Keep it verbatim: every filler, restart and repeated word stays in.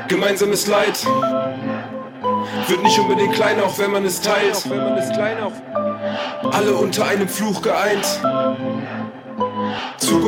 Gemeinsames Leid wird nicht unbedingt klein, auch wenn man es teilt. Alle unter einem Fluch geeint.